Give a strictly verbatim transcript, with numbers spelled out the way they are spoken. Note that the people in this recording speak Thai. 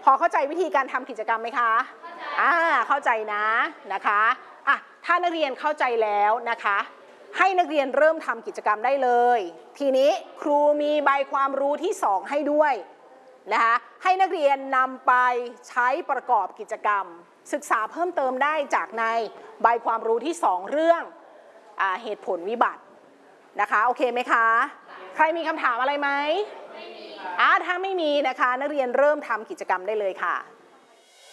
พอเข้าใจวิธีการทำกิจกรรมไหมคะอ่าเข้าใจนะนะคะอ่ะถ้านักเรียนเข้าใจแล้วนะคะให้นักเรียนเริ่มทำกิจกรรมได้เลยทีนี้ครูมีใบความรู้ที่สองให้ด้วยนะคะให้นักเรียนนำไปใช้ประกอบกิจกรรมศึกษาเพิ่มเติมได้จากในใบความรู้ที่สองเรื่องอ่าเหตุผลวิบัตินะคะโอเคไหมคะใครมีคำถามอะไรไหมไม่มีอ่าถ้าไม่มีนะคะนักเรียนเริ่มทำกิจกรรมได้เลยค่ะ